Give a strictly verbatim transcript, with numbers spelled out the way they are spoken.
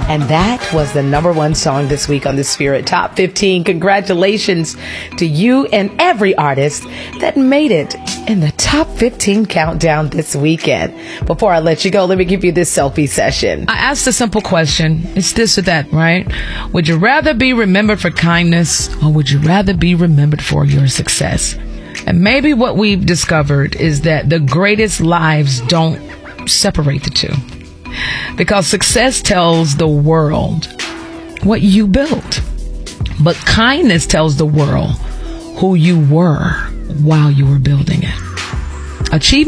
And that was the number one song this week on the Spirit Top fifteen. Congratulations to you and every artist that made it in the Top fifteen countdown this weekend. Before I let you go, let me give you this selfie session. I asked a simple question. It's this or that, right? Would you rather be remembered for kindness, or would you rather be remembered for your success? And maybe what we've discovered is that the greatest lives don't separate the two. Because success tells the world what you built, but kindness tells the world who you were while you were building it. Achievement